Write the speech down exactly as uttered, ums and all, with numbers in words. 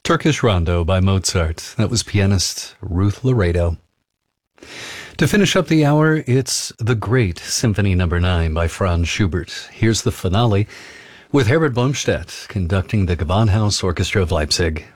Turkish Rondo by Mozart. That was pianist Ruth Laredo. To finish up the hour, it's The Great Symphony Number nine by Franz Schubert. Here's the finale with Herbert Blomstedt conducting the Gewandhaus Orchestra of Leipzig.